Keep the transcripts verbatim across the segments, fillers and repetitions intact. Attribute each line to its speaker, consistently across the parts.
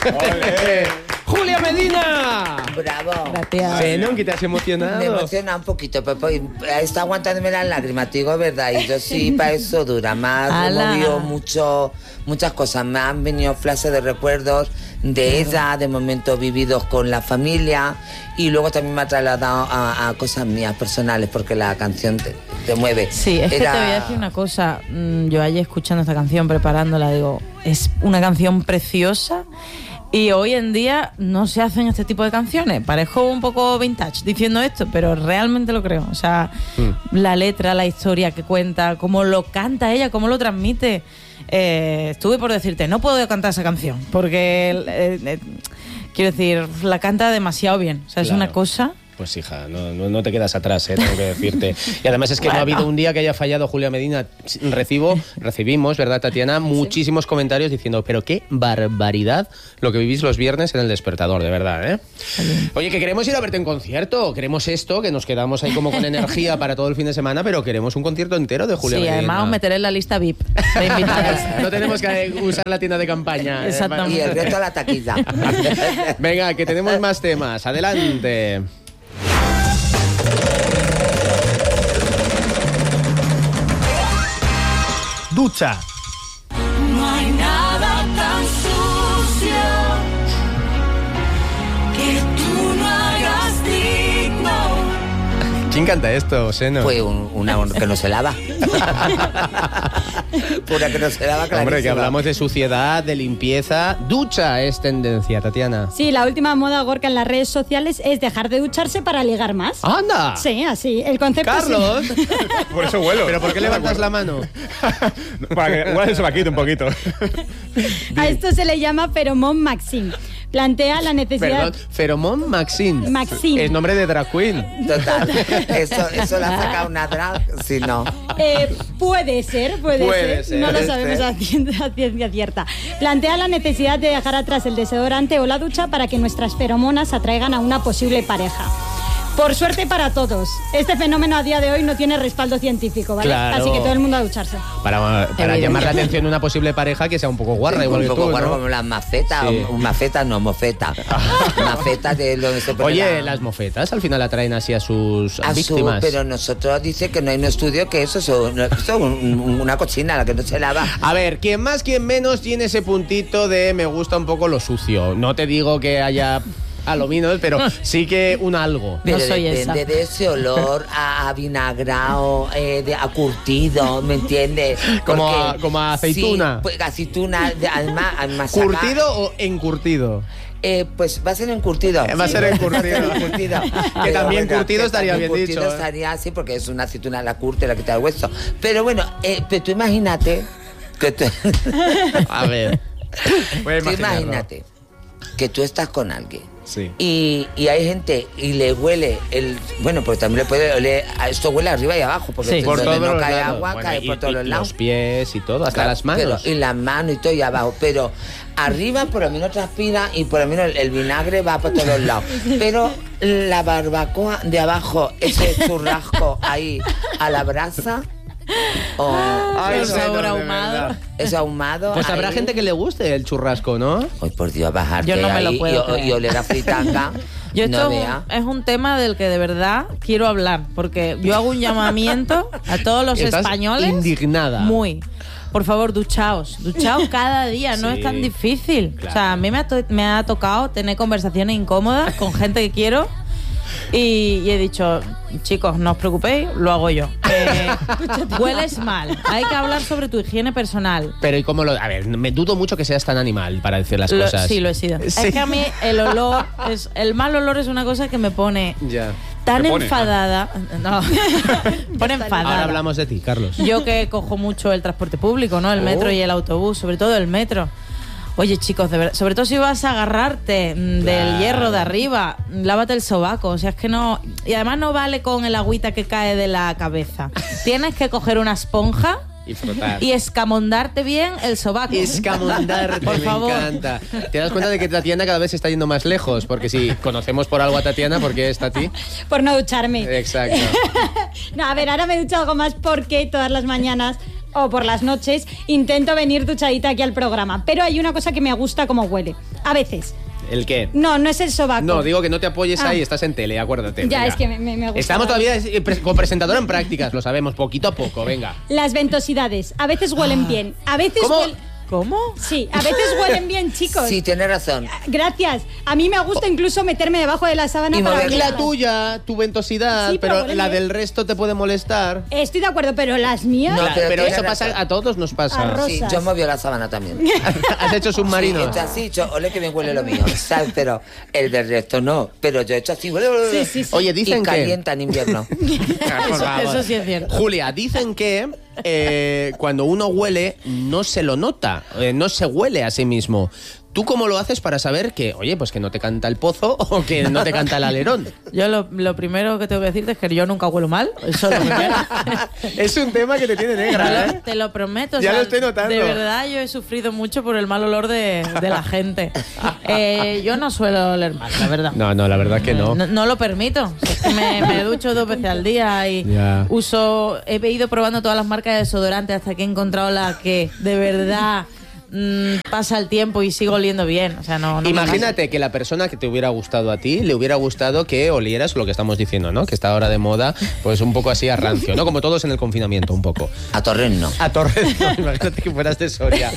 Speaker 1: ¡Julia Medina!
Speaker 2: ¡Bravo!
Speaker 3: Gracias.
Speaker 1: Sí, ¿no? ¿Que te has emocionado?
Speaker 2: Me emociona un poquito, pero pues, está aguantándome las lágrimas, te digo verdad. Y yo sí, para eso dura. Me ha removido mucho, muchas cosas. Me han venido flashes de recuerdos de ella, de momentos vividos con la familia. Y luego también me ha trasladado a, a cosas mías personales, porque la canción te, te mueve.
Speaker 3: Sí, es
Speaker 2: Era...
Speaker 3: que te voy a decir una cosa. Yo ayer escuchando esta canción, preparándola, digo, es una canción preciosa. Y hoy en día no se hacen este tipo de canciones. Parezco un poco vintage diciendo esto, pero realmente lo creo. O sea, mm. la letra, la historia que cuenta, cómo lo canta ella, cómo lo transmite. Eh, estuve por decirte, no puedo cantar esa canción, porque eh, eh, quiero decir, la canta demasiado bien. O sea, es claro. una cosa...
Speaker 1: Pues hija, no, no, no te quedas atrás, ¿eh? Tengo que decirte. Y además es que bueno. no ha habido un día que haya fallado Julia Medina. Recibo, recibimos, ¿verdad, Tatiana? Muchísimos sí. comentarios diciendo, pero qué barbaridad lo que vivís los viernes en El Despertador, de verdad, ¿eh? Sí. Oye, que queremos ir a verte en concierto. Queremos esto, que nos quedamos ahí como con energía para todo el fin de semana, pero queremos un concierto entero de Julia
Speaker 3: sí,
Speaker 1: Medina.
Speaker 3: Sí, además os meteré en la lista V I P de invitados.
Speaker 1: No tenemos que usar la tienda de campaña.
Speaker 3: Exactamente.
Speaker 2: Y el resto a la taquilla.
Speaker 1: Venga, que tenemos más temas. Adelante.
Speaker 4: Ducha.
Speaker 5: No hay nada tan sucio que tú no hagas digno.
Speaker 1: ¿Quién canta esto, Seno?
Speaker 2: Pues un, una que no se lava. Pura que no se lava, clarísima.
Speaker 1: Hombre, que hablamos de suciedad, de limpieza. Ducha es tendencia, Tatiana.
Speaker 6: Sí, la última moda gorka en las redes sociales es dejar de ducharse para ligar más.
Speaker 1: ¡Anda!
Speaker 6: Sí, así. El concepto
Speaker 1: ¡Carlos!
Speaker 6: Es...
Speaker 4: Por eso huelo.
Speaker 1: ¿Pero por qué levantas la mano?
Speaker 4: Para que huela el sobaquito un poquito.
Speaker 6: A esto se le llama Feromón Maxim. Plantea la necesidad...
Speaker 1: Perdón, Feromón Maxim.
Speaker 6: Maxim.
Speaker 1: Es nombre de drag queen.
Speaker 2: Total. Eso, eso la saca una drag, si no.
Speaker 6: Eh, puede ser, puede,
Speaker 1: puede
Speaker 6: ser.
Speaker 1: ser.
Speaker 6: No lo
Speaker 1: Puede
Speaker 6: sabemos
Speaker 1: ser.
Speaker 6: a ciencia, a ciencia cierta. Plantea la necesidad de dejar atrás el desodorante o la ducha para que nuestras feromonas atraigan a una posible pareja. Por suerte para todos, este fenómeno a día de hoy no tiene respaldo científico, ¿vale?
Speaker 1: Claro.
Speaker 6: Así que todo el mundo a ducharse.
Speaker 1: Para, para llamar la atención de una posible pareja que sea un poco guarra,
Speaker 2: sí,
Speaker 1: igual
Speaker 2: un
Speaker 1: que
Speaker 2: poco
Speaker 1: tú,
Speaker 2: guarra,
Speaker 1: ¿no?
Speaker 2: como las mafetas,
Speaker 1: Sí.
Speaker 2: o mafetas no, mofetas. Mafetas de donde se pone
Speaker 1: Oye,
Speaker 2: la...
Speaker 1: las mofetas al final atraen así a sus
Speaker 2: a
Speaker 1: víctimas.
Speaker 2: Su, pero nosotros dice que no hay un estudio que eso es una cochina, la que no se lava.
Speaker 1: A ver, quien más, quien menos tiene ese puntito de me gusta un poco lo sucio. No te digo que haya aluminos, pero sí que un algo.
Speaker 2: Pero
Speaker 3: no soy
Speaker 2: depende
Speaker 3: esa.
Speaker 2: de ese olor a, a vinagrado, eh, de, a curtido, ¿me entiendes?
Speaker 1: Como
Speaker 2: Porque,
Speaker 1: a- como a aceituna.
Speaker 2: Sí, pues aceituna, de, además, además
Speaker 1: ¿Curtido acá, o encurtido?
Speaker 2: Eh, pues va a ser encurtido.
Speaker 1: Va a ser encurtido.
Speaker 2: encurtido.
Speaker 1: Que también curtido
Speaker 2: que
Speaker 1: estaría
Speaker 2: también
Speaker 1: bien
Speaker 2: curtido
Speaker 1: dicho, ¿eh?
Speaker 2: estaría así, porque es una aceituna, la curte, la quita el hueso. Pero bueno, eh, pero tú imagínate que tú...
Speaker 1: A ver. Voy a
Speaker 2: tú
Speaker 1: imaginarlo.
Speaker 2: imagínate que tú estás con alguien.
Speaker 1: Sí.
Speaker 2: Y, y hay gente y le huele el... Bueno, pues también le puede oler... Esto huele arriba y abajo, porque
Speaker 3: Sí.
Speaker 2: esto
Speaker 1: Por
Speaker 2: donde
Speaker 1: todos
Speaker 2: no
Speaker 1: los
Speaker 2: cae
Speaker 1: lados.
Speaker 2: agua,
Speaker 1: Bueno,
Speaker 2: cae
Speaker 1: y,
Speaker 2: por todos
Speaker 1: y
Speaker 2: los lados.
Speaker 1: los pies y todo, hasta
Speaker 2: Claro,
Speaker 1: las manos.
Speaker 2: Pero, y las manos y todo y abajo. Pero arriba por lo menos transpira y por lo menos el, el vinagre va por todos los lados. Pero la barbacoa de abajo, ese churrasco ahí a la brasa... Oh,
Speaker 1: Ay,
Speaker 3: el
Speaker 1: no,
Speaker 3: sabor
Speaker 1: no, de
Speaker 3: ahumado.
Speaker 1: verdad.
Speaker 2: es ahumado.
Speaker 1: Pues habrá
Speaker 2: ahí.
Speaker 1: gente que le guste el churrasco, ¿no?
Speaker 2: Ay, por Dios, bajarte
Speaker 3: Yo no me lo
Speaker 2: ahí
Speaker 3: puedo
Speaker 2: y,
Speaker 3: creer.
Speaker 2: y oler a fritanga.
Speaker 3: Yo esto
Speaker 2: no
Speaker 3: es,
Speaker 2: vea.
Speaker 3: un, es un tema del que de verdad quiero hablar, porque yo hago un llamamiento a todos los
Speaker 1: Estás
Speaker 3: españoles.
Speaker 1: indignada.
Speaker 3: Muy. Por favor, duchaos. Duchaos cada día, no
Speaker 1: Sí,
Speaker 3: es tan difícil.
Speaker 1: claro.
Speaker 3: O sea, a mí me ha, to- me ha tocado tener conversaciones incómodas con gente que quiero. Y, y he dicho, chicos, no os preocupéis, lo hago yo. Eh, hueles mal, hay que hablar sobre tu higiene personal.
Speaker 1: Pero ¿y cómo lo...? A ver, me dudo mucho que seas tan animal para decir las
Speaker 3: Lo-
Speaker 1: cosas.
Speaker 3: sí, lo he sido.
Speaker 1: Sí.
Speaker 3: Es que a mí el olor, es, el mal olor es una cosa que me pone
Speaker 1: Ya.
Speaker 3: tan
Speaker 4: Te pone,
Speaker 3: enfadada. No, pone enfadada.
Speaker 1: Ahora hablamos de ti, Carlos.
Speaker 3: Yo que cojo mucho el transporte público, ¿no? El metro
Speaker 1: Oh.
Speaker 3: y el autobús, sobre todo el metro. Oye, chicos, de verdad, sobre todo si vas a agarrarte mm, del
Speaker 1: Claro.
Speaker 3: hierro de arriba, lávate el sobaco, o sea, es que no... Y además no vale con el agüita que cae de la cabeza. Tienes que coger una esponja
Speaker 1: Y frotar.
Speaker 3: y escamondarte bien el sobaco.
Speaker 1: Escamondarte,
Speaker 3: Por
Speaker 1: me
Speaker 3: favor.
Speaker 1: encanta. ¿Te das cuenta de que Tatiana cada vez está yendo más lejos? Porque si conocemos por algo a Tatiana, ¿por qué está a ti?
Speaker 6: Por no ducharme.
Speaker 1: Exacto.
Speaker 6: No, a ver, ahora me he duchado algo más porque todas las mañanas o por las noches intento venir duchadita aquí al programa. Pero hay una cosa que me gusta como huele. A veces.
Speaker 1: ¿El qué?
Speaker 6: No, no es el sobaco.
Speaker 1: No, digo que no te apoyes
Speaker 6: Ah.
Speaker 1: ahí, estás en tele, acuérdate.
Speaker 6: Ya,
Speaker 1: venga.
Speaker 6: es que me, me, me gusta.
Speaker 1: Estamos todavía eh, pre- con presentadora en prácticas, lo sabemos, poquito a poco, venga.
Speaker 6: Las ventosidades. A veces huelen bien. A veces
Speaker 1: ¿Cómo?
Speaker 6: huelen...
Speaker 3: ¿Cómo?
Speaker 6: Sí, a veces huelen bien, chicos.
Speaker 2: Sí, tienes razón.
Speaker 6: Gracias. A mí me gusta incluso meterme debajo de la sábana
Speaker 2: Y
Speaker 6: para
Speaker 2: moverla.
Speaker 1: La
Speaker 6: olerlas.
Speaker 1: tuya, tu ventosidad,
Speaker 6: Sí, pero
Speaker 1: pero
Speaker 6: huele
Speaker 1: la
Speaker 6: bien.
Speaker 1: del resto te puede molestar.
Speaker 6: Estoy de acuerdo, pero las mías...
Speaker 2: No,
Speaker 1: Claro,
Speaker 2: pero
Speaker 1: pero
Speaker 2: tienes
Speaker 1: eso pasa,
Speaker 2: razón.
Speaker 1: a todos nos pasa.
Speaker 6: Arroz.
Speaker 2: Sí,
Speaker 6: Rosas.
Speaker 2: yo movió la sábana también.
Speaker 1: ¿Has hecho submarino?
Speaker 2: Sí, he hecho así, he hecho, ole que bien huele lo mío, ¿sabes? Pero el del resto no. Pero yo he hecho así, huele, huele,
Speaker 6: Sí,
Speaker 2: huele.
Speaker 6: sí, sí.
Speaker 1: Oye, dicen
Speaker 2: y
Speaker 1: que...
Speaker 2: calienta en invierno.
Speaker 1: Por favor.
Speaker 3: Eso sí es cierto.
Speaker 1: Julia, dicen que eh, cuando uno huele no se lo nota, eh, no se huele a sí mismo. ¿Tú cómo lo haces para saber que, oye, pues que no te canta el pozo o que no te canta el alerón?
Speaker 3: Yo lo, lo primero que tengo que decirte es que yo nunca huelo mal. Eso es lo primero.
Speaker 1: Es un tema que te tiene negra, ¿eh?
Speaker 3: Te lo prometo. o
Speaker 1: Ya
Speaker 3: sea,
Speaker 1: lo estoy notando.
Speaker 3: De verdad, yo he sufrido mucho por el mal olor de, de la gente. Eh, yo no suelo oler mal, la verdad.
Speaker 1: No, no, la verdad que no.
Speaker 3: No, no lo permito. Si es que me, me ducho dos veces al día y
Speaker 1: Ya.
Speaker 3: uso. He ido probando todas las marcas de desodorante hasta que he encontrado la que de verdad mm, pasa el tiempo y sigo oliendo bien. O sea, no. no me
Speaker 1: Imagínate que la persona que te hubiera gustado a ti le hubiera gustado que olieras lo que estamos diciendo, ¿no? Que está ahora de moda, pues un poco así a rancio, ¿no? Como todos en el confinamiento, un poco.
Speaker 2: A Torrent no.
Speaker 1: A Torres, no, imagínate que fueras de Soria.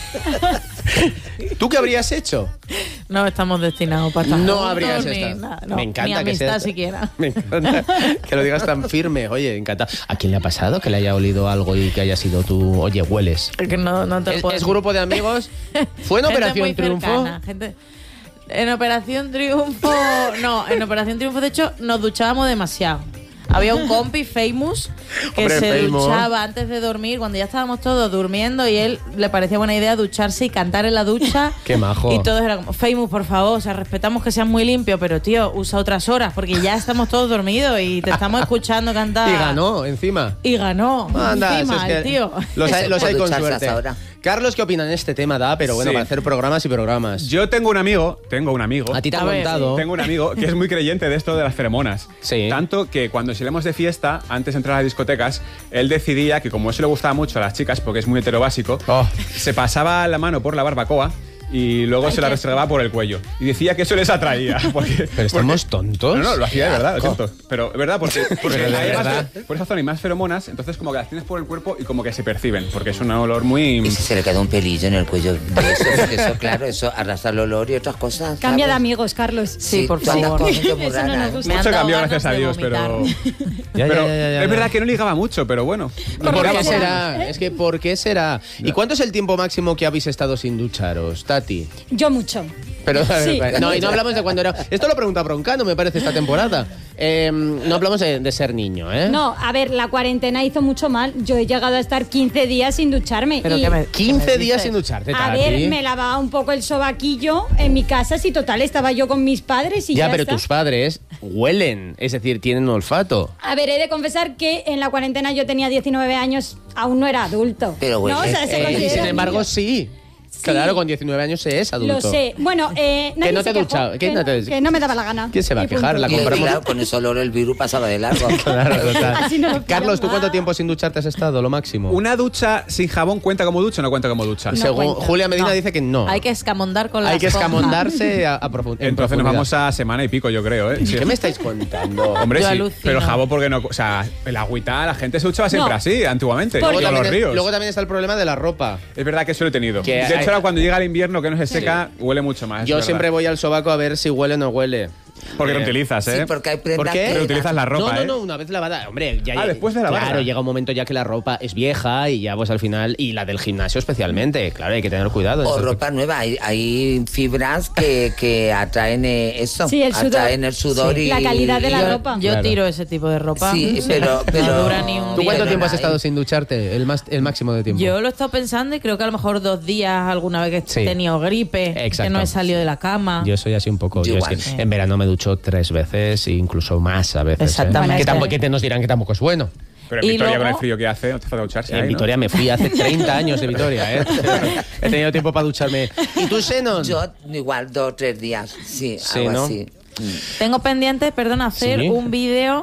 Speaker 1: ¿Tú qué habrías hecho?
Speaker 3: pasa. No estamos destinados para estar
Speaker 1: No
Speaker 3: juntos,
Speaker 1: habrías
Speaker 3: ni
Speaker 1: estado.
Speaker 3: nada, no,
Speaker 1: Me encanta
Speaker 3: ni
Speaker 1: que
Speaker 3: amistad
Speaker 1: seas-
Speaker 3: siquiera.
Speaker 1: Me encanta que lo digas tan firme. Oye, encantado. ¿A quién le ha pasado que le haya olido algo y que haya sido tú? Oye, hueles.
Speaker 3: Es que no, no te lo
Speaker 1: ¿Es,
Speaker 3: puedo
Speaker 1: es
Speaker 3: decir.
Speaker 1: grupo de amigos? ¿Fue en
Speaker 3: Gente
Speaker 1: Operación
Speaker 3: muy
Speaker 1: Triunfo?
Speaker 3: cercana, gente- En Operación Triunfo, no, en Operación Triunfo de hecho nos duchábamos demasiado. Había un compi, Famous, que
Speaker 1: Hombre,
Speaker 3: se
Speaker 1: Famous.
Speaker 3: duchaba antes de dormir, cuando ya estábamos todos durmiendo y él le parecía buena idea ducharse y cantar en la ducha.
Speaker 1: Qué majo.
Speaker 3: Y todos eran como, Famous, por favor, o sea, respetamos que seas muy limpio, pero tío, usa otras horas, porque ya estamos todos dormidos y te estamos escuchando cantar.
Speaker 1: Y ganó, encima.
Speaker 3: Y ganó.
Speaker 1: Anda,
Speaker 3: encima,
Speaker 1: si es
Speaker 3: el
Speaker 1: que
Speaker 3: tío.
Speaker 1: Los hay,
Speaker 2: Eso,
Speaker 1: los
Speaker 2: por
Speaker 1: hay con
Speaker 2: ducharse
Speaker 1: suerte.
Speaker 2: hasta ahora.
Speaker 1: Carlos, ¿qué opinan de este tema? Da, pero bueno,
Speaker 4: Sí.
Speaker 1: para hacer programas y programas.
Speaker 4: Yo tengo un amigo, tengo un amigo.
Speaker 1: A ti te
Speaker 3: A
Speaker 1: ha
Speaker 3: ver,
Speaker 1: contado.
Speaker 4: Tengo un amigo que es muy creyente de esto de las feromonas.
Speaker 1: Sí.
Speaker 4: Tanto que cuando salimos de fiesta, antes de entrar a las discotecas, él decidía que como eso le gustaba mucho a las chicas, porque es muy heterobásico,
Speaker 1: Oh.
Speaker 4: se pasaba la mano por la barbacoa y luego se la restregaba por el cuello. Y decía que eso les atraía. Porque,
Speaker 1: Pero estamos
Speaker 4: porque-
Speaker 1: tontos.
Speaker 4: No, no, lo hacía de verdad, lo siento. Pero es verdad, porque, porque
Speaker 1: Pero de
Speaker 4: hay más-
Speaker 1: verdad.
Speaker 4: por esa zona hay más feromonas, entonces como que las tienes por el cuerpo y como que se perciben, porque es un olor muy...
Speaker 2: Y si se le queda un pelillo en el cuello de eso, porque eso, claro, eso arrastra el olor y otras cosas.
Speaker 6: Cambia de
Speaker 2: ¿sabes?
Speaker 6: amigos, Carlos.
Speaker 3: Sí, por
Speaker 2: tú andas
Speaker 3: favor.
Speaker 2: con gente muy
Speaker 6: Eso no
Speaker 2: rara,
Speaker 6: nos
Speaker 2: ¿eh?
Speaker 6: gusta.
Speaker 3: Me han
Speaker 4: Mucho
Speaker 3: dado
Speaker 4: cambió,
Speaker 3: ganas
Speaker 4: gracias a
Speaker 3: de
Speaker 4: Dios,
Speaker 3: vomitar.
Speaker 4: pero...
Speaker 1: Ya, ya,
Speaker 4: pero
Speaker 1: ya, ya, ya.
Speaker 4: es verdad que no ligaba mucho, pero bueno.
Speaker 1: ¿Por
Speaker 6: ¿Por
Speaker 1: qué
Speaker 6: qué
Speaker 1: será? Es que ¿por qué será? ¿Y cuánto es el tiempo máximo que habéis estado sin ducharos, Tati?
Speaker 6: Yo mucho.
Speaker 1: Pero, a ver,
Speaker 6: Sí.
Speaker 1: no, y no hablamos de cuando era... Esto lo pregunta Broncano, me parece, esta temporada. Eh, no hablamos de, de ser niño, ¿eh?
Speaker 6: No, a ver, la cuarentena hizo mucho mal. Yo he llegado a estar quince días sin ducharme.
Speaker 3: Pero
Speaker 6: y,
Speaker 3: que me-
Speaker 1: quince
Speaker 3: ¿qué me
Speaker 1: días
Speaker 3: dices?
Speaker 1: sin ducharte,
Speaker 6: a
Speaker 1: Tati.
Speaker 6: ver, me lavaba un poco el sobaquillo en mi casa. Si total, estaba yo con mis padres y ya,
Speaker 1: Ya, pero
Speaker 6: está.
Speaker 1: tus padres huelen, es decir, tienen olfato.
Speaker 6: A ver, he de confesar que en la cuarentena yo tenía diecinueve años, aún no era adulto.
Speaker 2: Pero bueno,
Speaker 6: ¿no? O sea, se
Speaker 1: Eh, y
Speaker 6: considera
Speaker 1: sin
Speaker 6: un
Speaker 1: embargo,
Speaker 6: niño.
Speaker 1: sí. Claro, con diecinueve años se es adulto.
Speaker 6: Lo sé. Bueno, eh, nadie
Speaker 1: no
Speaker 6: se
Speaker 1: te
Speaker 6: quejó,
Speaker 1: duchaba, que
Speaker 6: que,
Speaker 1: no te-
Speaker 6: que no me daba la gana.
Speaker 1: ¿Quién se va a
Speaker 6: Y punto.
Speaker 1: quejar? La
Speaker 2: Y,
Speaker 1: compramos.
Speaker 2: claro, con ese olor el virus pasaba de largo.
Speaker 1: Claro, total.
Speaker 6: Así no lo
Speaker 1: Carlos, ¿tú
Speaker 6: pillan
Speaker 1: cuánto
Speaker 6: mal.
Speaker 1: tiempo sin ducharte has estado? Lo máximo.
Speaker 4: ¿Una ducha sin jabón cuenta como ducha o no cuenta como ducha?
Speaker 6: No
Speaker 1: Según
Speaker 6: cuenta.
Speaker 1: Julia Medina
Speaker 3: No.
Speaker 1: dice que no.
Speaker 3: Hay que escamondar con la
Speaker 1: Hay que escamondarse a, a profun- en
Speaker 4: Entonces nos
Speaker 1: profundidad.
Speaker 4: vamos a semana y pico, yo creo, ¿eh? Sí.
Speaker 1: ¿Qué me estáis contando?
Speaker 4: Hombre,
Speaker 3: Yo
Speaker 4: sí,
Speaker 3: alucino.
Speaker 4: pero jabón porque no... O sea, el agüita, la gente se duchaba siempre
Speaker 6: No.
Speaker 4: así, antiguamente,
Speaker 6: Porque-
Speaker 4: y
Speaker 1: Luego
Speaker 4: a los
Speaker 1: también,
Speaker 4: ríos.
Speaker 1: luego también está el problema de la ropa.
Speaker 4: Es verdad que eso lo he tenido.
Speaker 1: Que
Speaker 4: de
Speaker 1: hay-
Speaker 4: hecho, ahora cuando llega el invierno que no se seca, huele mucho más.
Speaker 1: Yo
Speaker 4: es
Speaker 1: siempre
Speaker 4: verdad.
Speaker 1: voy al sobaco a ver si huele o no huele.
Speaker 4: Porque
Speaker 1: Eh,
Speaker 4: reutilizas, ¿eh?
Speaker 2: Sí, porque hay prendas
Speaker 1: ¿Por qué?
Speaker 2: que-
Speaker 4: Reutilizas la ropa,
Speaker 1: no, no,
Speaker 4: ¿eh?
Speaker 1: no, una vez lavada. Hombre, ya
Speaker 4: Ah, después de lavarla.
Speaker 1: Claro, llega un momento ya que la ropa es vieja y ya pues al final. Y la del gimnasio especialmente. Claro, hay que tener cuidado.
Speaker 2: O
Speaker 1: Eso-
Speaker 2: ropa nueva, hay, hay fibras que, que atraen eh, eso,
Speaker 6: Sí, el sudor.
Speaker 2: atraen el sudor
Speaker 6: Sí.
Speaker 2: y
Speaker 6: La calidad de la
Speaker 3: Yo,
Speaker 6: ropa.
Speaker 3: yo
Speaker 1: Claro.
Speaker 3: tiro ese tipo de ropa.
Speaker 2: Sí, pero- pero-
Speaker 3: no dura ni un
Speaker 1: ¿Tú
Speaker 3: día.
Speaker 1: cuánto tiempo has
Speaker 2: Ay.
Speaker 1: estado sin ducharte? El, más, el máximo de tiempo.
Speaker 3: Yo lo he estado pensando y creo que a lo mejor dos días alguna vez que
Speaker 1: Sí.
Speaker 3: he tenido gripe,
Speaker 1: Exacto.
Speaker 3: que no he salido de la cama.
Speaker 1: Yo soy así un poco.
Speaker 2: Yo
Speaker 1: Yo es
Speaker 2: igual.
Speaker 1: que en verano me ducho tres veces e incluso más a veces. ¿eh?
Speaker 3: Exactamente.
Speaker 1: Que, tampoco, que te nos dirán que tampoco es bueno.
Speaker 4: Pero en
Speaker 3: Y
Speaker 4: Vitoria,
Speaker 3: luego-
Speaker 4: con el frío que hace, no te hace falta ducharse
Speaker 1: En
Speaker 4: ahí, ¿no?
Speaker 1: Vitoria me fui hace treinta años de Vitoria, ¿eh? He tenido tiempo para ducharme. ¿Y tú, Xenon?
Speaker 2: yo igual dos o tres días, sí,
Speaker 1: Sí,
Speaker 2: algo
Speaker 1: ¿no?
Speaker 2: así. Mm.
Speaker 3: Tengo pendiente, perdón, hacer
Speaker 1: Sí.
Speaker 3: un vídeo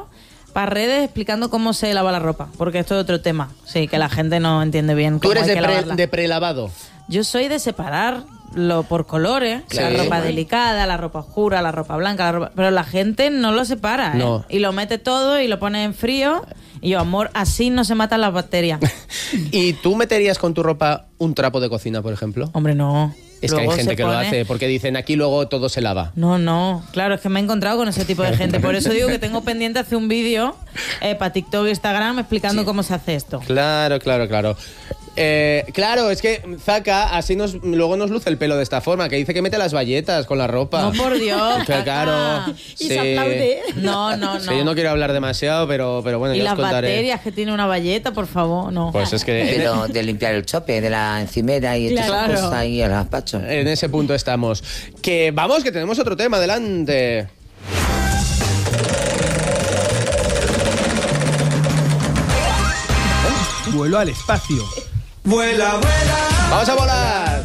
Speaker 3: para redes explicando cómo se lava la ropa, porque esto es otro tema. Sí, que la gente no entiende bien
Speaker 1: Tú
Speaker 3: cómo
Speaker 1: eres
Speaker 3: hay
Speaker 1: de,
Speaker 3: que
Speaker 1: pre-
Speaker 3: lavarla.
Speaker 1: de prelavado.
Speaker 3: Yo soy de separarlo por colores,
Speaker 1: Claro.
Speaker 3: la ropa
Speaker 1: Sí.
Speaker 3: delicada, la ropa oscura, la ropa blanca, la ropa... pero la gente no lo separa, ¿eh?
Speaker 1: No.
Speaker 3: Y lo mete todo y lo pone en frío. Y yo, amor, así no se matan las bacterias.
Speaker 1: ¿Y tú meterías con tu ropa un trapo de cocina, por ejemplo?
Speaker 3: Hombre, no.
Speaker 1: Es que
Speaker 3: Luego
Speaker 1: hay gente
Speaker 3: se
Speaker 1: que lo
Speaker 3: pone-
Speaker 1: hace, porque dicen aquí luego todo se lava.
Speaker 3: No, no, claro, es que me he encontrado con ese tipo de gente. Por eso digo que tengo pendiente hacer un vídeo eh, para TikTok e Instagram explicando cómo se hace esto.
Speaker 1: Claro, claro, claro. Eh, claro, es que Zaka así nos luego nos luce el pelo de esta forma, que dice que mete las bayetas con la ropa.
Speaker 3: No, por Dios.
Speaker 1: Que
Speaker 3: Zaka.
Speaker 1: claro.
Speaker 6: Y se aplaude.
Speaker 3: No, no, no.
Speaker 1: Sí, yo no quiero hablar demasiado, pero, pero bueno,
Speaker 3: Y
Speaker 1: ya
Speaker 3: las
Speaker 1: os contaré.
Speaker 3: bacterias que tiene una bayeta, por favor, no.
Speaker 1: Pues es que en,
Speaker 2: Pero de limpiar el chope, de la encimera y todas
Speaker 3: Claro.
Speaker 2: esas cosas ahí, el gazpacho.
Speaker 1: en ese punto estamos. Que vamos, que tenemos otro tema, adelante.
Speaker 7: Vuelo al espacio.
Speaker 5: Vuela, vuela.
Speaker 1: ¡Vamos a volar!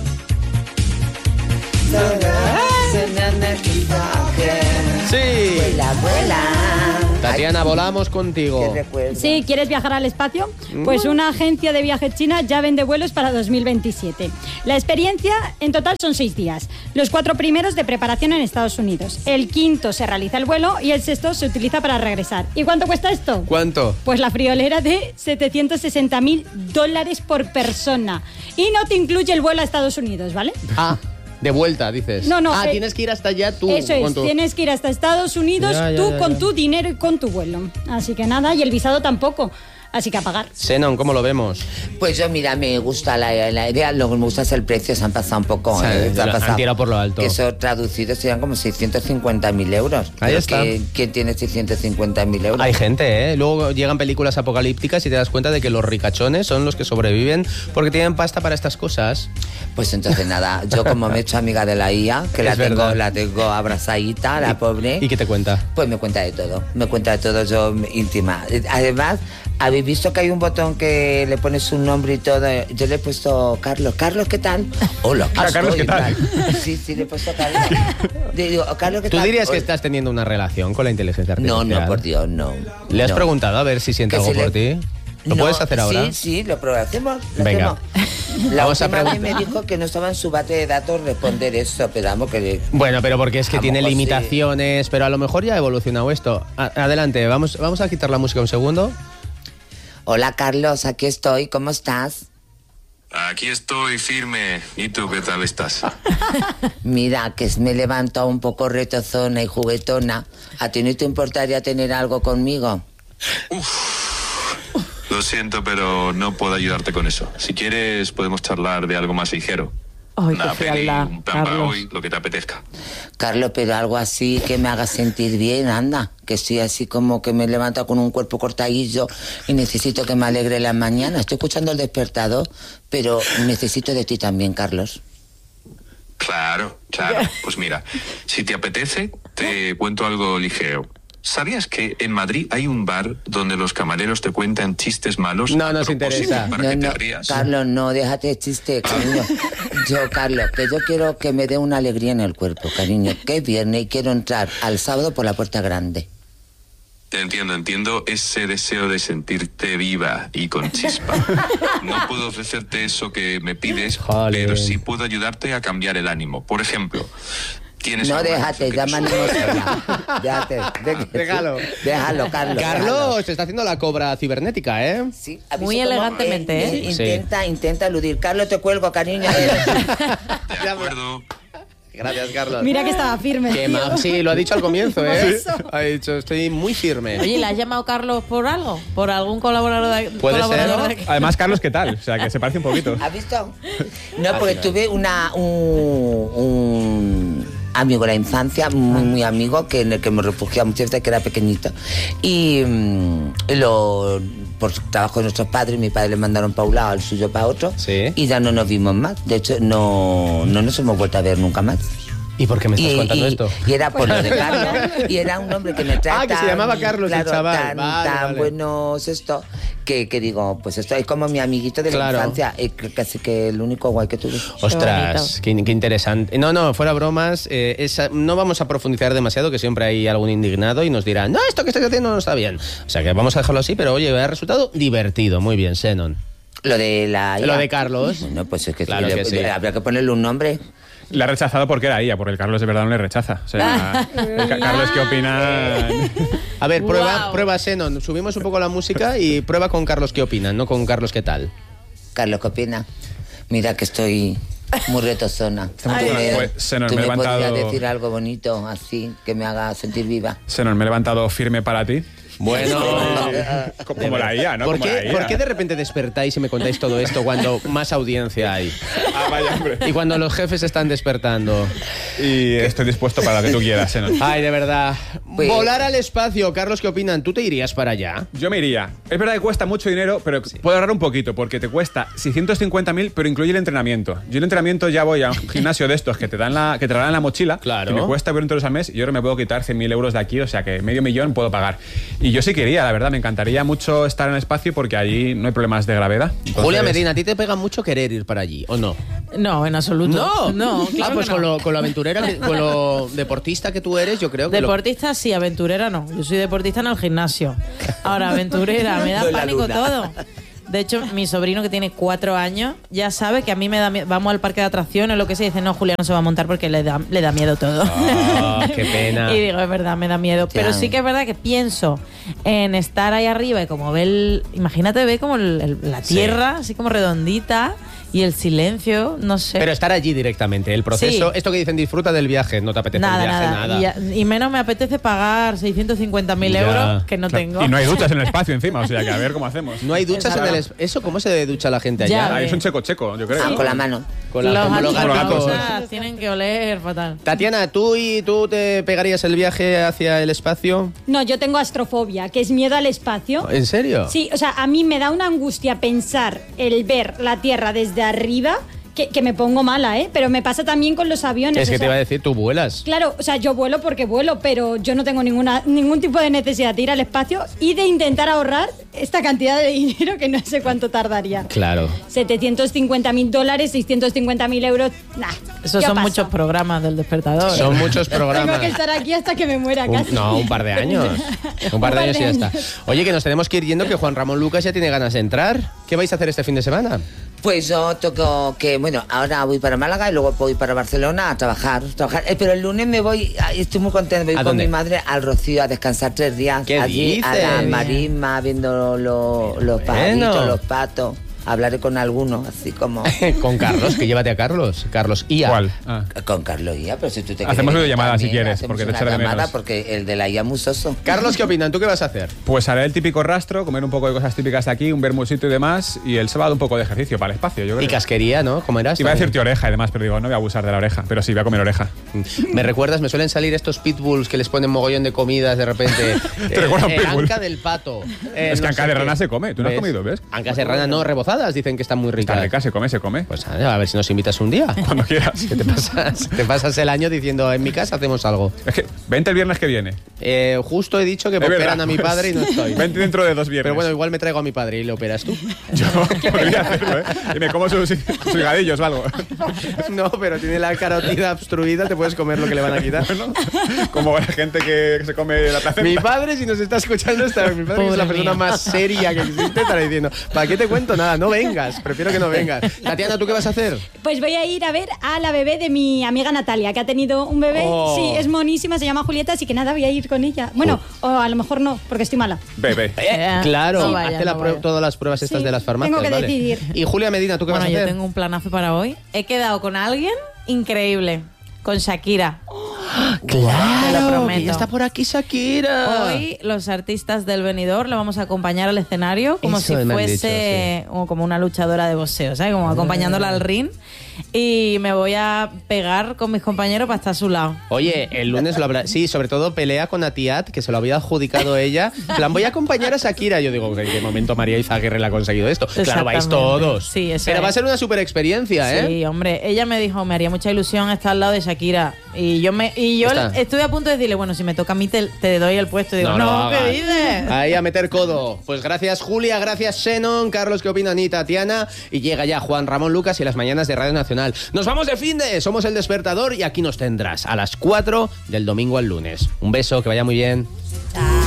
Speaker 1: Sí.
Speaker 2: Vuela, vuela.
Speaker 1: Tatiana, volamos contigo.
Speaker 2: Qué recuerdo.
Speaker 6: Sí, ¿quieres viajar al espacio? Pues una agencia de viajes china ya vende vuelos para dos mil veintisiete. La experiencia en total son seis días. Los cuatro primeros de preparación en Estados Unidos. El quinto se realiza el vuelo y el sexto se utiliza para regresar. ¿Y cuánto cuesta esto?
Speaker 1: ¿Cuánto?
Speaker 6: Pues la friolera de setecientos sesenta mil dólares por persona. Y no te incluye el vuelo a Estados Unidos, ¿vale?
Speaker 1: Ah, de vuelta, dices.
Speaker 6: No, no,
Speaker 1: Ah,
Speaker 6: eh,
Speaker 1: tienes que ir hasta allá tú.
Speaker 6: Eso
Speaker 1: con
Speaker 6: es,
Speaker 1: tu-
Speaker 6: tienes que ir hasta Estados Unidos
Speaker 1: Ya, ya,
Speaker 6: tú
Speaker 1: ya,
Speaker 6: con
Speaker 1: ya.
Speaker 6: tu dinero y con tu vuelo. Así que nada, y el visado tampoco. Así que a pagar.
Speaker 1: Xenon, ¿cómo lo vemos?
Speaker 2: Pues yo, mira, me gusta la, la idea, lo que me gusta es el precio, se han pasado un poco.
Speaker 1: Se han-
Speaker 2: eh, se han
Speaker 1: lo han
Speaker 2: pasado.
Speaker 1: tirado por lo alto.
Speaker 2: Que eso traducido serían como seiscientos cincuenta mil euros.
Speaker 1: Ahí
Speaker 2: Pero
Speaker 1: está.
Speaker 2: ¿quién, quién tiene seiscientos cincuenta mil euros?
Speaker 1: Hay gente, ¿eh? Luego llegan películas apocalípticas y te das cuenta de que los ricachones son los que sobreviven porque tienen pasta para estas cosas.
Speaker 2: Pues entonces nada, yo como me he hecho amiga de la I A, que la
Speaker 1: Es
Speaker 2: tengo,
Speaker 1: verdad.
Speaker 2: la tengo abrazadita, la pobre.
Speaker 1: ¿Y qué te cuenta?
Speaker 2: Pues me cuenta de todo, me cuenta de todo yo íntima. Además, ¿habéis visto que hay un botón que le pones un nombre y todo? Yo le he puesto Carlos. Carlos, ¿qué tal? Hola,
Speaker 4: Ah, Carlos, ¿qué tal?
Speaker 2: Sí, sí, le he puesto Carlos. Digo, Carlos, ¿qué
Speaker 1: ¿Tú
Speaker 2: tal?
Speaker 1: dirías que
Speaker 2: Hola.
Speaker 1: estás teniendo una relación con la inteligencia
Speaker 2: No,
Speaker 1: artificial?
Speaker 2: no, por Dios, no.
Speaker 1: ¿Le has
Speaker 2: no.
Speaker 1: preguntado a ver si siente
Speaker 2: Que
Speaker 1: algo
Speaker 2: si
Speaker 1: por
Speaker 2: le-
Speaker 1: ti? ¿Lo
Speaker 2: No,
Speaker 1: puedes hacer ahora?
Speaker 2: Sí, sí, lo probamos. Hacemos, lo
Speaker 1: Venga.
Speaker 2: hacemos. La
Speaker 1: Vamos a
Speaker 2: última vez
Speaker 1: preguntar.
Speaker 2: me dijo que no estaba en su base de datos responder eso, pero vamos que... le-
Speaker 1: Bueno, pero porque es que
Speaker 2: A lo
Speaker 1: tiene
Speaker 2: mejor sí.
Speaker 1: limitaciones, pero a lo mejor ya ha evolucionado esto. A- adelante, vamos, vamos a quitar la música un segundo.
Speaker 2: Hola, Carlos, aquí estoy. ¿Cómo estás?
Speaker 8: Aquí estoy firme. ¿Y tú qué tal estás?
Speaker 2: Mira, que me he levantado un poco retozona y juguetona. ¿A ti no te importaría tener algo conmigo?
Speaker 8: Lo siento, pero no puedo ayudarte con eso. Si quieres, podemos charlar de algo más ligero.
Speaker 3: Ay,
Speaker 8: Una
Speaker 3: qué
Speaker 8: peli,
Speaker 3: frialdad,
Speaker 8: un plan para
Speaker 3: Carlos.
Speaker 8: hoy, lo que te apetezca.
Speaker 2: Carlos, pero algo así que me haga sentir bien, anda. Que estoy así como que me levanto con un cuerpo cortadillo y necesito que me alegre la mañana. Estoy escuchando el despertador, pero necesito de ti también, Carlos.
Speaker 8: Claro, claro. Pues mira, si te apetece, te cuento algo ligero. ¿Sabías que en Madrid hay un bar donde los camareros te cuentan chistes malos?
Speaker 1: No
Speaker 8: a
Speaker 1: nos
Speaker 8: propósito,
Speaker 1: interesa.
Speaker 8: Para
Speaker 2: No,
Speaker 8: que
Speaker 2: no,
Speaker 8: te rías.
Speaker 2: Carlos, no, déjate de chiste, cariño. Yo, Carlos, que yo quiero que me dé una alegría en el cuerpo, cariño. Que es viernes y quiero entrar al sábado por la puerta grande.
Speaker 8: Te entiendo, entiendo ese deseo de sentirte viva y con chispa. No puedo ofrecerte eso que me pides,
Speaker 1: Jolín.
Speaker 8: pero sí puedo ayudarte a cambiar el ánimo. Por ejemplo, tienes
Speaker 2: No,
Speaker 8: alguna
Speaker 2: déjate,
Speaker 8: canción
Speaker 2: ya
Speaker 8: que
Speaker 2: me
Speaker 8: te
Speaker 2: animo
Speaker 8: suene?
Speaker 2: sola. Déjate, déjate.
Speaker 1: Déjalo.
Speaker 2: Déjalo, Carlos.
Speaker 1: Carlos, te está haciendo la cobra cibernética, ¿eh?
Speaker 2: Sí, ¿has
Speaker 3: Muy
Speaker 2: visto cómo,
Speaker 3: elegantemente,
Speaker 2: eh,
Speaker 3: ¿eh?
Speaker 2: Intenta, intenta eludir. Carlos, te cuelgo, cariño.
Speaker 8: De acuerdo.
Speaker 1: Gracias, Carlos.
Speaker 6: Mira que estaba firme.
Speaker 1: Qué
Speaker 6: tío.
Speaker 1: ma- Sí, lo ha dicho al comienzo,
Speaker 6: Por
Speaker 1: ¿eh?
Speaker 6: eso.
Speaker 1: Ha dicho, estoy muy firme.
Speaker 3: Oye, ¿le has llamado Carlos por algo? ¿Por algún colaborador de,
Speaker 1: Puede
Speaker 3: colaborador
Speaker 1: ser,
Speaker 3: de
Speaker 1: ¿no?
Speaker 3: aquí?
Speaker 4: Además, Carlos, ¿qué tal? O sea, que se parece un poquito.
Speaker 2: ¿Has visto? No, porque tuve una, un, un amigo de la infancia, muy, muy amigo, que en el que me refugiaba muchas veces, que era pequeñito. Y mm, lo, por trabajo de nuestros padres, mi padre le mandaron para un lado, el suyo para otro.
Speaker 1: Sí.
Speaker 2: Y ya no nos vimos más. De hecho, no, no nos hemos vuelto a ver nunca más.
Speaker 1: ¿Y por qué me estás
Speaker 2: y,
Speaker 1: contando
Speaker 2: y,
Speaker 1: esto?
Speaker 2: Y era por lo de Carlos. Y era un hombre que me trata.
Speaker 1: Ah, que se llamaba Carlos,
Speaker 2: claro,
Speaker 1: el chaval.
Speaker 2: Tan,
Speaker 1: vale,
Speaker 2: tan
Speaker 1: vale.
Speaker 2: buenos esto, que, que digo, pues esto es como mi amiguito de la
Speaker 1: Claro.
Speaker 2: infancia. Eh, que- casi que el único guay que tuve.
Speaker 1: Ostras, qué, qué interesante. No, no, fuera bromas, eh, esa- no vamos a profundizar demasiado, que siempre hay algún indignado y nos dirá, no, esto que estás haciendo no está bien. O sea que vamos a dejarlo así, pero oye, ha resultado divertido. Muy bien, Xenon.
Speaker 2: Lo de la...
Speaker 1: Lo de Carlos.
Speaker 2: Bueno, pues es que,
Speaker 1: Claro
Speaker 2: le-
Speaker 1: que sí.
Speaker 2: le- habría que ponerle un nombre.
Speaker 4: Le ha rechazado porque era ella, porque el Carlos de verdad no le rechaza. O sea, el Ca- Carlos, ¿qué opina?
Speaker 1: A ver, prueba,
Speaker 3: Wow.
Speaker 1: prueba, Xenon. Subimos un poco la música y prueba con Carlos qué opinan, no con Carlos qué tal.
Speaker 2: Carlos, ¿qué opina? Mira que estoy muy retozona. Tú me,
Speaker 4: Pues, se nos
Speaker 2: tú
Speaker 4: me
Speaker 2: me
Speaker 4: he levantado-
Speaker 2: podrías decir algo bonito, así, que me haga sentir viva.
Speaker 4: Senon, me he levantado firme para ti.
Speaker 1: Bueno,
Speaker 4: Co- Como la I A, ¿no?
Speaker 1: ¿Por
Speaker 4: Como la
Speaker 1: qué,
Speaker 4: I A.
Speaker 1: por qué de repente despertáis y me contáis todo esto cuando más audiencia hay?
Speaker 4: Ah, vaya, hombre.
Speaker 1: Y cuando los jefes están despertando.
Speaker 4: Y estoy dispuesto para lo que tú quieras, Senon.
Speaker 1: Ay, de verdad.
Speaker 2: Pues-
Speaker 1: Volar al espacio. Carlos, ¿qué opinan? ¿Tú te irías para allá?
Speaker 4: Yo me iría. Es verdad que cuesta mucho dinero, pero puedo ahorrar un poquito, porque te cuesta seiscientos cincuenta mil, pero incluye el entrenamiento. Yo el entrenamiento ya voy a un gimnasio de estos que te dan la, que te regalan la mochila,
Speaker 1: Claro.
Speaker 4: que me cuesta veinte euros al mes, y ahora me puedo quitar cien mil euros de aquí, o sea que medio millón puedo pagar. Y yo sí quería, la verdad, me encantaría mucho estar en el espacio porque allí no hay problemas de gravedad. Entonces-
Speaker 1: Julia Medina, ¿a ti te pega mucho querer ir para allí o no?
Speaker 3: No, en absoluto.
Speaker 1: No,
Speaker 3: No, claro
Speaker 1: Ah, pues
Speaker 3: que no.
Speaker 1: con, lo, con lo aventurera, que- con lo deportista que tú eres, yo creo que. lo-
Speaker 3: Deportista sí, aventurera no. Yo soy deportista en el gimnasio. Ahora, aventurera, me da
Speaker 2: No en la
Speaker 3: pánico
Speaker 2: luna.
Speaker 3: todo. De hecho, mi sobrino que tiene cuatro años ya sabe que a mí me da miedo. Vamos al parque de atracciones, lo que sea, y dice, no, Julia no se va a montar porque le da, le da miedo todo.
Speaker 1: Ah, qué pena.
Speaker 3: Y digo, es verdad, me da miedo. Pero
Speaker 2: Ya.
Speaker 3: sí que es verdad que pienso en estar ahí arriba y como ver, el- imagínate, ve como el- el- la tierra, así como redondita, y el silencio, no sé.
Speaker 1: Pero estar allí directamente, el proceso,
Speaker 3: Sí.
Speaker 1: esto que dicen disfruta del viaje, no te apetece
Speaker 3: nada,
Speaker 1: el viaje,
Speaker 3: nada.
Speaker 1: nada.
Speaker 3: Y, ya- y menos me apetece pagar seiscientos cincuenta mil
Speaker 1: Ya.
Speaker 3: euros que no
Speaker 4: Claro,
Speaker 3: tengo.
Speaker 4: Y no hay duchas en el espacio encima, o sea que a ver cómo hacemos.
Speaker 1: No hay duchas en el es- ¿Eso cómo se ducha la gente allá?
Speaker 3: Ya.
Speaker 4: Ah, es un checo checo, yo creo.
Speaker 2: Ah, con la mano.
Speaker 1: Con la-
Speaker 3: los
Speaker 1: como los
Speaker 3: astronautas
Speaker 1: gatos.
Speaker 3: tienen que oler fatal.
Speaker 1: Tatiana, ¿tú y tú te pegarías el viaje hacia el espacio?
Speaker 6: No, yo tengo astrofobia, que es miedo al espacio.
Speaker 1: ¿En serio?
Speaker 6: Sí, o sea, a mí me da una angustia pensar el ver la Tierra desde arriba, que, que me pongo mala, ¿eh? Pero me pasa también con los aviones.
Speaker 1: Es que
Speaker 6: o
Speaker 1: te
Speaker 6: sea,
Speaker 1: iba a decir, tú vuelas.
Speaker 6: Claro, o sea, yo vuelo porque vuelo, pero yo no tengo ninguna, ningún tipo de necesidad de ir al espacio y de intentar ahorrar esta cantidad de dinero que no sé cuánto tardaría.
Speaker 1: Claro.
Speaker 6: setecientos cincuenta mil dólares, seiscientos cincuenta mil euros, nah.
Speaker 3: Esos
Speaker 6: ¿qué
Speaker 3: son
Speaker 6: pasa?
Speaker 3: muchos programas del despertador.
Speaker 1: Son muchos
Speaker 6: Tengo
Speaker 1: programas.
Speaker 6: que estar aquí hasta que me muera
Speaker 1: Un-
Speaker 6: casi.
Speaker 1: no, un par de años. Un par de años y ya está. Oye, que nos tenemos que ir yendo, que Juan Ramón Lucas ya tiene ganas de entrar. ¿Qué vais a hacer este fin de semana?
Speaker 2: Pues yo toco que, bueno, ahora voy para Málaga y luego voy para Barcelona a trabajar. trabajar. Eh, pero el lunes me voy, ay, estoy muy contenta, voy
Speaker 1: ¿A
Speaker 2: con
Speaker 1: dónde?
Speaker 2: mi madre al Rocío a descansar tres días.
Speaker 1: ¿Qué
Speaker 2: allí a
Speaker 1: dices?
Speaker 2: la
Speaker 1: Bien.
Speaker 2: marisma, viendo lo- los
Speaker 1: Bueno.
Speaker 2: pajaritos, los patos. Hablaré con algunos, así como...
Speaker 1: Con Carlos, que llévate a Carlos. Carlos I A.
Speaker 4: ¿Cuál? Ah.
Speaker 2: Con Carlos Ia, pero si tú te
Speaker 4: Hacemos
Speaker 2: quieres
Speaker 4: videollamada
Speaker 2: también,
Speaker 4: si quieres,
Speaker 2: hacemos
Speaker 4: porque te
Speaker 2: una
Speaker 4: echaré de
Speaker 2: llamada
Speaker 4: menos.
Speaker 2: porque el de la I A es muy soso.
Speaker 1: Carlos, ¿qué opinan? ¿Tú qué vas a hacer?
Speaker 4: Pues haré el típico rastro, comer un poco de cosas típicas de aquí, un bermusito y demás, y el sábado un poco de ejercicio para el espacio, yo creo.
Speaker 1: Y casquería, ¿no? ¿Cómo eras?
Speaker 4: Iba a decirte oreja y demás, pero digo, no voy a abusar de la oreja, pero sí, voy a comer oreja.
Speaker 1: Me recuerdas, me suelen salir estos pitbulls que les ponen mogollón de comidas de repente.
Speaker 4: ¿Te recuerda un
Speaker 1: el
Speaker 4: pitbull?
Speaker 1: anca del pato. Eh,
Speaker 4: Es que
Speaker 1: no
Speaker 4: anca
Speaker 1: sé
Speaker 4: de
Speaker 1: qué.
Speaker 4: rana se come, tú no has comido, ¿ves?
Speaker 1: Ancas de rana no, rebozadas, dicen que están muy
Speaker 4: Está
Speaker 1: ricas.
Speaker 4: rica, se come, se come.
Speaker 1: Pues a ver si nos invitas un día.
Speaker 4: Cuando quieras.
Speaker 1: Que te pasas, te pasas el año diciendo, en mi casa hacemos algo.
Speaker 4: Es que vente el viernes que viene.
Speaker 1: Eh, justo he dicho que
Speaker 4: Es
Speaker 1: operan
Speaker 4: verdad,
Speaker 1: a mi
Speaker 4: pues,
Speaker 1: padre y no estoy.
Speaker 4: Vente dentro de dos viernes.
Speaker 1: Pero bueno, igual me traigo a mi padre y le operas tú.
Speaker 4: Yo podría hacerlo, ¿eh? Y me como sus, sus higadillos o algo.
Speaker 1: No, pero tiene la carotida obstruida, te puedes comer lo que le van a quitar.
Speaker 4: Bueno, como la gente que se come la placenta.
Speaker 1: Mi padre, si nos está escuchando, está, mi padre que es la
Speaker 3: Pobre
Speaker 1: persona
Speaker 3: mío.
Speaker 1: más seria que existe, estará diciendo, ¿para qué te cuento nada? No vengas, prefiero que no vengas. Tatiana, ¿tú qué vas a hacer?
Speaker 6: Pues voy a ir a ver a la bebé de mi amiga Natalia, que ha tenido un bebé.
Speaker 1: Oh.
Speaker 6: Sí, es monísima, se llama Julieta, así que nada, voy a ir con ella. Bueno, o a lo mejor no, porque estoy mala.
Speaker 4: Bebé.
Speaker 3: Eh,
Speaker 1: Claro,
Speaker 3: no vaya,
Speaker 1: hace la
Speaker 3: no
Speaker 1: prue-
Speaker 3: vaya.
Speaker 1: todas las pruebas estas
Speaker 6: Sí,
Speaker 1: de las farmacias.
Speaker 6: tengo que
Speaker 1: ¿vale?
Speaker 6: decidir.
Speaker 1: Y Julia Medina, ¿tú qué
Speaker 3: Bueno,
Speaker 1: vas a
Speaker 3: yo
Speaker 1: hacer?
Speaker 3: tengo un planazo para hoy. He quedado con alguien increíble, con Shakira. Te lo
Speaker 1: Claro,
Speaker 3: prometo.
Speaker 1: que ya está por aquí Shakira.
Speaker 3: Hoy los artistas del Benidorm le vamos a acompañar al escenario como
Speaker 1: Eso
Speaker 3: si
Speaker 1: me han
Speaker 3: fuese
Speaker 1: dicho,
Speaker 3: o como una luchadora de boxeo, ¿sabes? Como acompañándola al ring. y me voy a pegar con mis compañeros para estar a su lado.
Speaker 1: Oye, el lunes lo habrá... Sí, sobre todo pelea con Atiat, que se lo había adjudicado ella. En plan, voy a acompañar a Shakira. Yo digo, ¿en qué momento María Izaguirre le ha conseguido esto? Claro, vais todos.
Speaker 3: Sí, eso
Speaker 1: Pero
Speaker 3: es.
Speaker 1: va a ser una super experiencia, ¿eh?
Speaker 3: Sí, hombre. Ella me dijo, me haría mucha ilusión estar al lado de Shakira. Y yo me y yo
Speaker 1: Está.
Speaker 3: estuve a punto de decirle, bueno, si me toca a mí te, te doy el puesto. Y digo, no, ¿qué dices?
Speaker 1: Ahí a meter codo. Pues gracias Julia, gracias Shannon, Carlos, ¿qué opinan? Y Tatiana. Y llega ya Juan Ramón Lucas y las mañanas de Radio Nacional. Nos vamos de finde, somos El Despertador y aquí nos tendrás a las cuatro del domingo al lunes. Un beso, que vaya muy bien.